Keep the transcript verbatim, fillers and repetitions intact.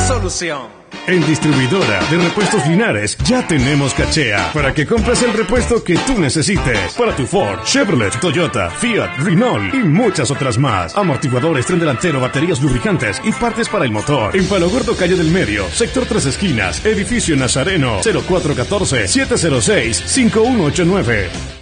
solución. En Distribuidora de Repuestos Linares ya tenemos Cachea para que compres el repuesto que tú necesites para tu Ford, Chevrolet, Toyota, Fiat, Renault y muchas otras más. Amortiguadores, tren delantero, baterías, lubricantes y partes para el motor. En Palo Gordo, Calle del Medio, Sector Tres Esquinas, Edificio Nazareno, cero cuatro uno cuatro, siete cero seis, cinco uno ocho nueve.